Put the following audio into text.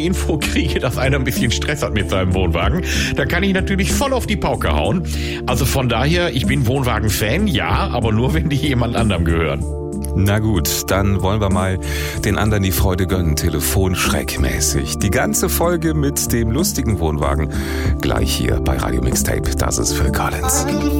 Info kriege, dass einer ein bisschen Stress hat mit seinem Wohnwagen, dann kann ich natürlich voll auf die Pauke hauen. Also von daher, ich bin Wohnwagen-Fan, ja, aber nur, wenn die jemand anderem gehören. Na gut, dann wollen wir mal den anderen die Freude gönnen, telefonschreckmäßig. Die ganze Folge mit dem lustigen Wohnwagen gleich hier bei Radio Mixtape. Das ist Phil Collins.